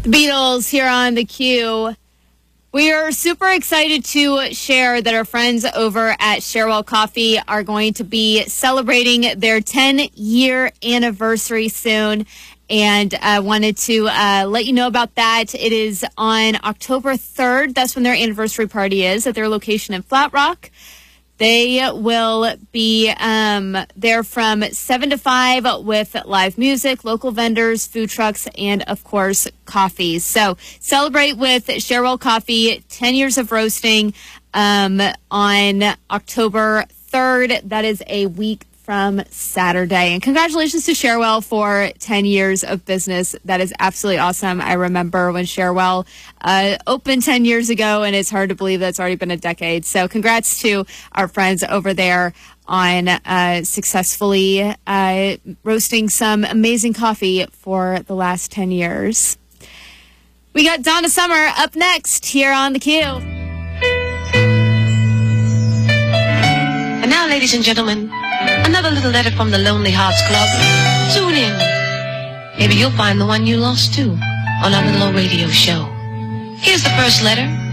The Beatles here on The Q. We are super excited to share that our friends over at Sharewell Coffee are going to be celebrating their 10-year anniversary soon. And I wanted to let you know about that. It is on October 3rd. That's when their anniversary party is at their location in Flat Rock. They will be there from 7 to 5 with live music, local vendors, food trucks, and, of course, coffees. So celebrate with Sharewell Coffee, 10 years of roasting on October 3rd. That is a week from Saturday. And congratulations to Sharewell for 10 years of business. That is absolutely awesome. I remember when Sharewell opened 10 years ago, and it's hard to believe that's already been a decade. So congrats to our friends over there on successfully roasting some amazing coffee for the last 10 years. We got Donna Summer up next here on The Q. And now, ladies and gentlemen, another little letter from the Lonely Hearts Club. Tune in. Maybe you'll find the one you lost too on our little old radio show. Here's the first letter